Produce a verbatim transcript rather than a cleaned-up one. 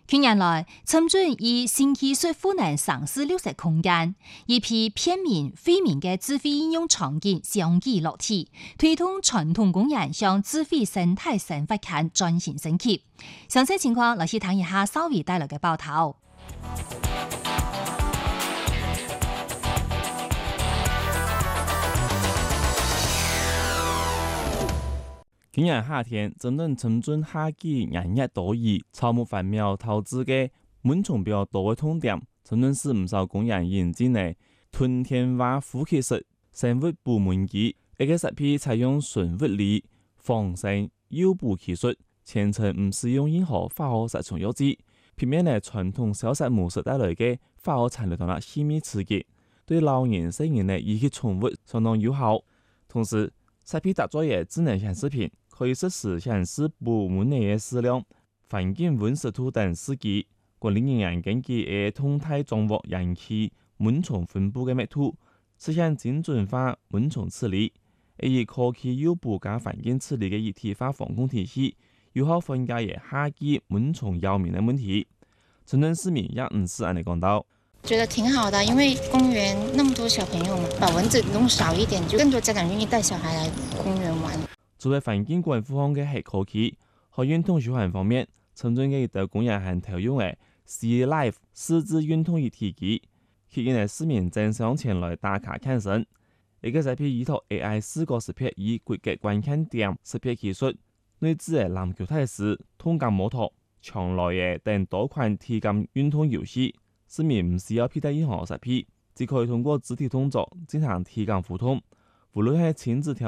近年來，陳俊以新技術賦能城市綠色空間，一批便民惠民嘅智慧應用場景相繼落地，推動傳統工業向智慧生態生活圈轉型升級。詳細情況，來去睇一下稍微帶來嘅報道。 今年夏天，針對陳俊夏季炎熱多雨、草木繁苗導致嘅蚊蟲比較多嘅痛點，陳俊市唔少工人引進嘅吞天蛙呼吸式生物捕蚊機，一個設備採用純物理仿生誘捕技術，全程唔使用任何化學殺蟲藥劑，避免咧傳統消殺模式帶來嘅化學殘留同埋氣味刺激，對老年成人咧以及寵物相當有效。同時，設備搭載嘅智能顯示屏，可以實時顯示捕蚊嘅數量、環境溫濕度等事跡。管理人員根據嘅動態掌握人氣蚊蟲分布嘅密度，實現精準化蚊蟲處理。以科技誘捕加環境處理嘅一體化防控體系，有效分解嘅夏季蚊蟲擾民嘅問題。陳俊市民也唔是咁嚟講到， 覺得挺好的，因為公園那麼多小朋友嘛，把蚊子弄少一點，就更多家長願意帶小孩來公園玩。 作為環境管護項嘅黑科技，喺運動循環方面，陳俊嘅一道工人係投用嘅 C Life 四肢運動一體機，吸引嚟市民爭相前來打卡看身。一個設備依託 A I 視覺識別以骨骼觀看點識別技術，內置嘅籃球態勢、痛感摩托、牆內嘅等多款體感運動遊戲，市民唔需要佩戴任何設備，只可以通過肢體動作進行體感互動，無論係親子跳